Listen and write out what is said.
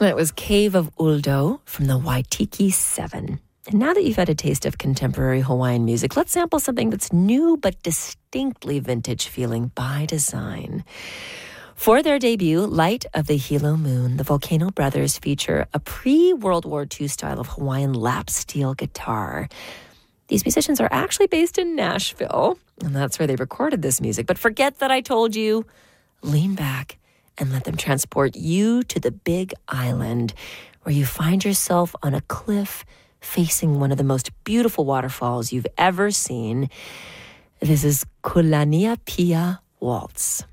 It was Cave of Uldo from the Waitiki 7. And now that you've had a taste of contemporary Hawaiian music, let's sample something that's new but distinctly vintage feeling by design. For their debut, Light of the Hilo Moon, the Volcano Brothers feature a pre-World War II style of Hawaiian lap steel guitar. These musicians are actually based in Nashville, and that's where they recorded this music. But forget that I told you. Lean back and let them transport you to the Big Island, where you find yourself on a cliff facing one of the most beautiful waterfalls you've ever seen. This is Kulaniapia Waltz.